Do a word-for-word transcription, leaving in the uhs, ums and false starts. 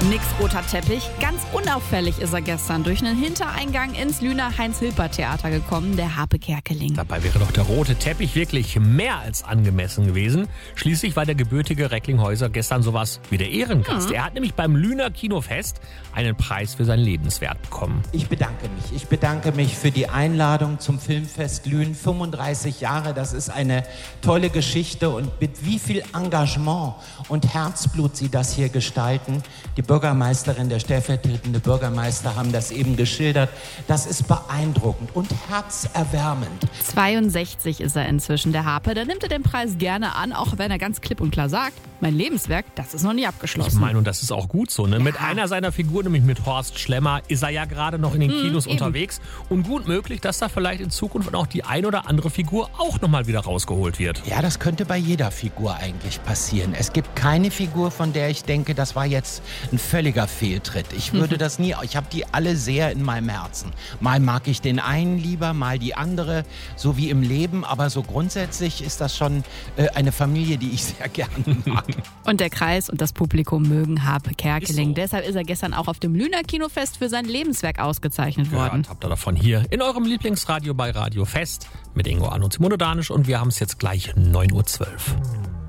Nix roter Teppich. Ganz unauffällig ist er gestern durch einen Hintereingang ins Lüner Heinz-Hilpert-Theater gekommen, der Harpe Kerkeling. Dabei wäre doch der rote Teppich wirklich mehr als angemessen gewesen. Schließlich war der gebürtige Recklinghäuser gestern sowas wie der Ehrengast. Mhm. Er hat nämlich beim Lüner Kinofest einen Preis für sein Lebenswerk bekommen. Ich bedanke mich. Ich bedanke mich für die Einladung zum Filmfest Lünen. fünfunddreißig Jahre, das ist eine tolle Geschichte. Und mit wie viel Engagement und Herzblut Sie das hier gestalten. Die Bürgermeisterin, der stellvertretende Bürgermeister haben das eben geschildert. Das ist beeindruckend und herzerwärmend. zweiundsechzig ist er inzwischen, der Harpe. Da nimmt er den Preis gerne an, auch wenn er ganz klipp und klar sagt, mein Lebenswerk, das ist noch nie abgeschlossen. Ich meine, und das ist auch gut so. Ne? Ja. Mit einer seiner Figuren, nämlich mit Horst Schlemmer, ist er ja gerade noch in den Kinos mmh, unterwegs. Und gut möglich, dass da vielleicht in Zukunft auch die ein oder andere Figur auch nochmal wieder rausgeholt wird. Ja, das könnte bei jeder Figur eigentlich passieren. Es gibt keine Figur, von der ich denke, das war jetzt ein völliger Fehltritt. Ich würde das nie, ich habe die alle sehr in meinem Herzen. Mal mag ich den einen lieber, mal die andere, so wie im Leben. Aber so grundsätzlich ist das schon äh, eine Familie, die ich sehr gerne mag. Und der Kreis und das Publikum mögen Harpe Kerkeling. So. Deshalb ist er gestern auch auf dem Lüner Kinofest für sein Lebenswerk ausgezeichnet worden. Ja, habt ihr davon hier in eurem Lieblingsradio bei Radio Fest mit Ingo Arno und Simone Danisch. Und wir haben es jetzt gleich neun Uhr zwölf.